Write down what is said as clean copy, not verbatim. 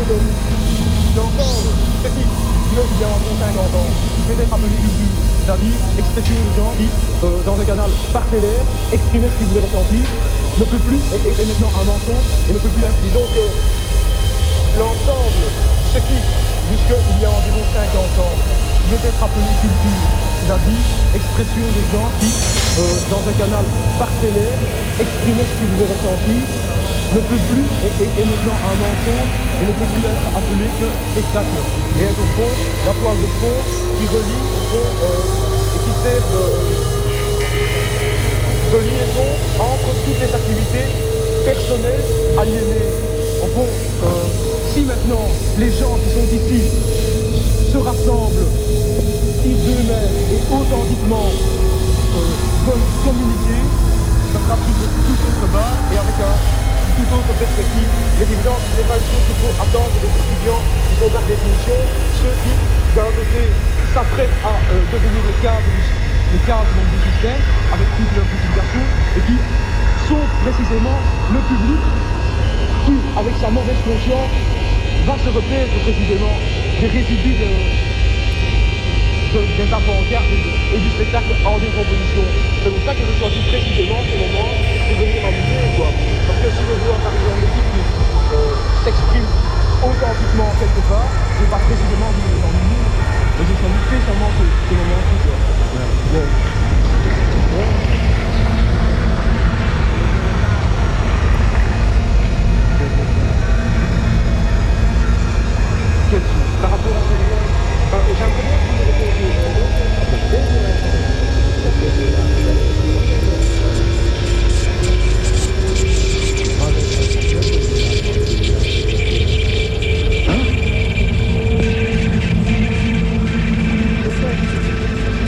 d'entendre ce qui, il y a environ 50 ans, peut-être appelé culture, c'est-à-dire expression de gens qui, dans un canal parcellaire, exprimaient ce qu'ils voulaient ressentir, ne peut plus, est maintenant un mensonge, et ne peut plus ainsi. Donc, l'ensemble, ce qui, jusqu'il y a environ 50 ans, peut être appelé culture, c'est-à-dire expression des gens qui, dans un canal parcellaire, exprimaient ce qu'ils voulaient ressentir, ne peut plus, est maintenant un mensonge, et ne peut plus être appelé que spectacle. Et est au fond, la toile de fond qui relie, au fond, et qui sert de liaison entre toutes les activités personnelles aliénées. Au fond, si maintenant les gens qui sont ici se rassemblent, ils eux-mêmes et authentiquement veulent communiquer, ça sera tout autre bas et avec toute autre perspective. Les évidemment, ce n'est pas une chose qu'il faut attendre des étudiants qui sont par définition ceux qui, d'un côté, s'apprêtent à devenir le cadre du système avec toute leur justification et qui sont précisément le public qui, avec sa mauvaise conscience, va se repaître précisément des résidus des avant-gardes et du spectacle en décomposition. C'est pour ça que je choisis précisément ce moment pour venir m'amuser, quoi. Parce que si je vois par exemple l'équipe qui s'exprime authentiquement quelque part, je vais pas précisément venir m'amuser, mais je choisis spécialement